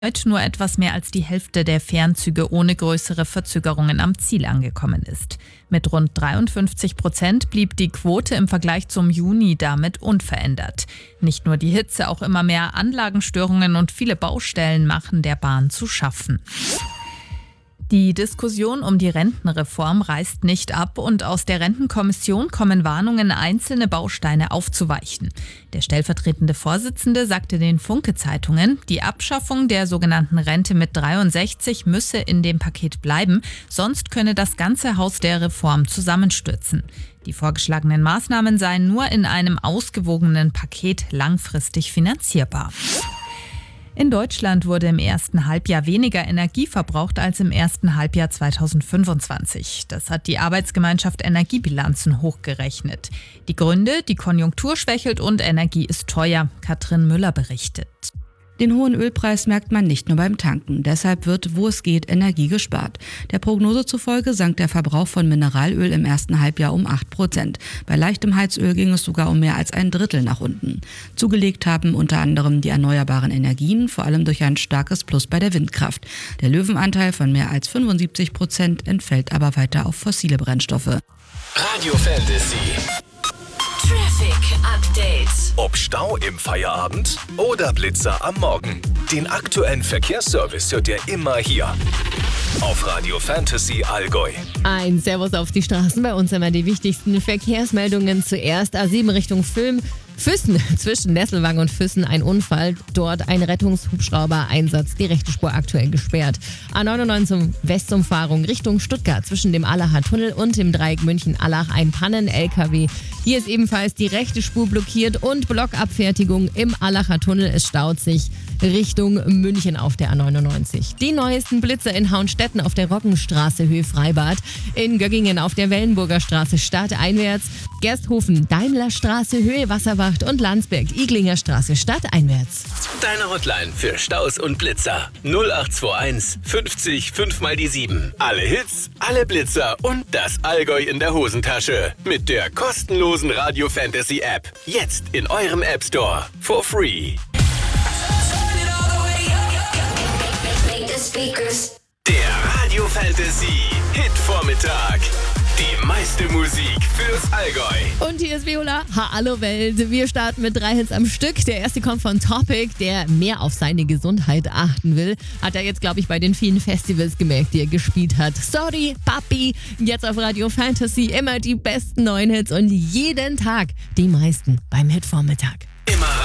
Heute nur etwas mehr als die Hälfte der Fernzüge ohne größere Verzögerungen am Ziel angekommen ist. Mit rund 53% blieb die Quote im Vergleich zum Juni damit unverändert. Nicht nur die Hitze, auch immer mehr Anlagenstörungen und viele Baustellen machen der Bahn zu schaffen. Die Diskussion um die Rentenreform reißt nicht ab und aus der Rentenkommission kommen Warnungen, einzelne Bausteine aufzuweichen. Der stellvertretende Vorsitzende sagte den Funke-Zeitungen, die Abschaffung der sogenannten Rente mit 63 müsse in dem Paket bleiben, sonst könne das ganze Haus der Reform zusammenstürzen. Die vorgeschlagenen Maßnahmen seien nur in einem ausgewogenen Paket langfristig finanzierbar. In Deutschland wurde im ersten Halbjahr weniger Energie verbraucht als im ersten Halbjahr 2025. Das hat die Arbeitsgemeinschaft Energiebilanzen hochgerechnet. Die Gründe: die Konjunktur schwächelt und Energie ist teuer. Katrin Müller berichtet. Den hohen Ölpreis merkt man nicht nur beim Tanken. Deshalb wird, wo es geht, Energie gespart. Der Prognose zufolge sank der Verbrauch von Mineralöl im ersten Halbjahr um 8%. Bei leichtem Heizöl ging es sogar um mehr als ein Drittel nach unten. Zugelegt haben unter anderem die erneuerbaren Energien, vor allem durch ein starkes Plus bei der Windkraft. Der Löwenanteil von mehr als 75% entfällt aber weiter auf fossile Brennstoffe. Radio Fantasy. Traffic Update. Ob Stau im Feierabend oder Blitzer am Morgen. Den aktuellen Verkehrsservice hört ihr immer hier auf Radio Fantasy Allgäu. Ein Servus auf die Straßen, bei uns immer die wichtigsten Verkehrsmeldungen zuerst. A7 Richtung Füssen, zwischen Nesselwang und Füssen ein Unfall. Dort ein Rettungshubschrauber-Einsatz, die rechte Spur aktuell gesperrt. A99 Westumfahrung Richtung Stuttgart zwischen dem Allacher Tunnel und dem Dreieck München-Allach ein Pannen-LKW. Hier ist ebenfalls die rechte Spur blockiert und Blockabfertigung im Allacher Tunnel. Es staut sich Richtung München auf der A99. Die neuesten Blitzer in Hauenstetten auf der Roggenstraße Höhe Freibad, in Göggingen auf der Wellenburger Straße stadteinwärts, Gersthofen Daimlerstraße Höhe Wasserwacht und Landsberg Iglinger Straße stadteinwärts. Deine Hotline für Staus und Blitzer 0821 50 5 mal die 7. Alle Hits, alle Blitzer und das Allgäu in der Hosentasche. Mit der kostenlosen Radio Fantasy App. Jetzt in eurem App Store. For free. Der Radio Fantasy Hit Vormittag. Die meiste Musik fürs Allgäu. Und hier ist Viola. Hallo Welt. Wir starten mit 3 Hits am Stück. Der erste kommt von Topic, der mehr auf seine Gesundheit achten will. Hat er jetzt, glaube ich, bei den vielen Festivals gemerkt, die er gespielt hat. Sorry, Papi. Jetzt auf Radio Fantasy immer die besten neuen Hits und jeden Tag die meisten beim Hit Vormittag.